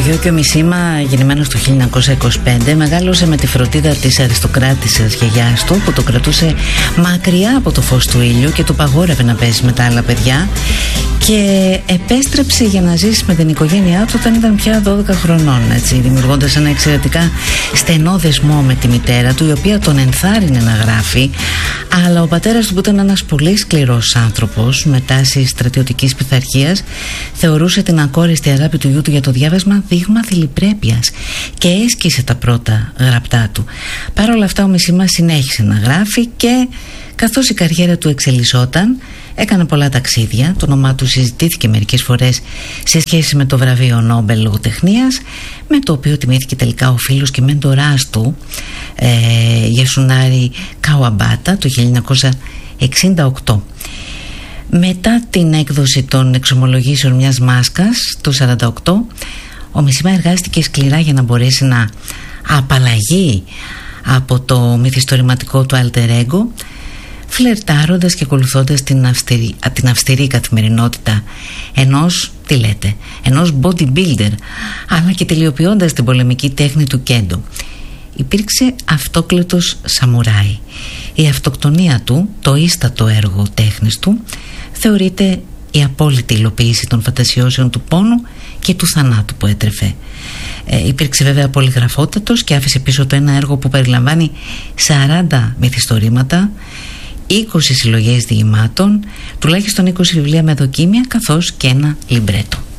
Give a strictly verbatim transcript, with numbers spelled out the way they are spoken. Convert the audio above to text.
Γιώκιο Μισήμα, γεννημένος το χίλια εννιακόσια είκοσι πέντε, μεγάλωσε με τη φροντίδα της αριστοκράτισσας γιαγιάς του, που το κρατούσε μακριά από το φως του ήλιου και του παγόρευε να παίζει με τα άλλα παιδιά, και επέστρεψε για να ζήσει με την οικογένειά του όταν ήταν πια δώδεκα χρονών, έτσι, δημιουργώντας ένα εξαιρετικά στενό δεσμό με τη μητέρα του, η οποία τον ενθάρρυνε να γράφει, αλλά ο πατέρας του, που ήταν ένας πολύ σκληρός άνθρωπος με τάση στρατιωτικής πειθαρχίας, θεωρούσε την ακόριστη αγάπη του γιού του για το διάβασμα δείγμα θηλυπρέπειας και έσκησε τα πρώτα γραπτά του. Παρ' όλα αυτά ο Μισήμας συνέχισε να γράφει και καθώς η καριέρα του εξελισσόταν, έκανε πολλά ταξίδια. Το όνομά του συζητήθηκε μερικές φορές σε σχέση με το βραβείο Νόμπελ λογοτεχνίας, με το οποίο τιμήθηκε τελικά ο φίλος και μέντοράς του, ε, Γιασουνάρη Καουαμπάτα, το χίλια εννιακόσια εξήντα οκτώ. Μετά την έκδοση των εξομολογήσεων μιας μάσκας το σαράντα οκτώ, ο Μισήμα εργάστηκε σκληρά για να μπορέσει να απαλλαγεί από το μυθιστορηματικό του alter ego, φλερτάροντας και ακολουθώντας την αυστηρή, την αυστηρή καθημερινότητα ενός, τι λέτε, ενός bodybuilder, αλλά και τελειοποιώντας την πολεμική τέχνη του κέντο. Υπήρξε αυτόκλητος σαμουράι. Η αυτοκτονία του, το ίστατο έργο τέχνης του, θεωρείται η απόλυτη υλοποίηση των φαντασιώσεων του πόνου και του θανάτου που έτρεφε. Ε, υπήρξε βέβαια πολυγραφότατος και άφησε πίσω του ένα έργο που περιλαμβάνει σαράντα μυθιστορήματα, είκοσι συλλογές διηγημάτων, τουλάχιστον είκοσι βιβλία με δοκίμια, καθώς και ένα λιμπρέτο.